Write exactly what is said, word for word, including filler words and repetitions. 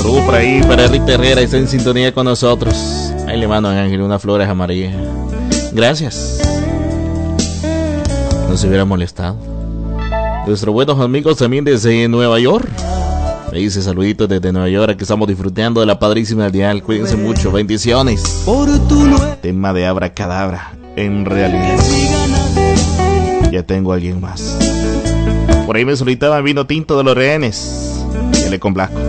Saludos por ahí para Rita Herrera, está en sintonía con nosotros. Ahí le mando a Ángel unas flores amarillas. Gracias. No se hubiera molestado. Nuestros buenos amigos también desde Nueva York. Me dice saluditos desde Nueva York, que estamos disfrutando de la padrísima dial. Cuídense mucho, bendiciones. Tema de abracadabra, en realidad. Ya tengo a alguien más. Por ahí me solicitaba vino tinto de los rehenes. Ya le complazco.